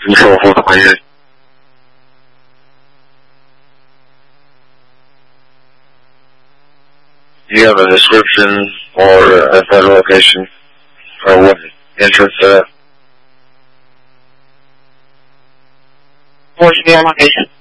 Control for the way. Do you have a description or a federal location or what entrance at? What's the location?